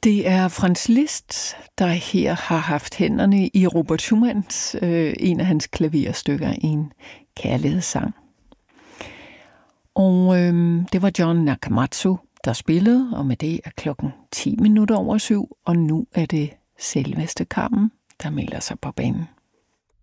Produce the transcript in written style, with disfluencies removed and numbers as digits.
Det er Franz Liszt, der her har haft hænderne i Robert Schumanns, en af hans klaverstykker, en kærlighedssang. Og det var John Nakamatsu, der spillede, og med det er klokken 7:10, og nu er det selveste Carmen, der melder sig på banen.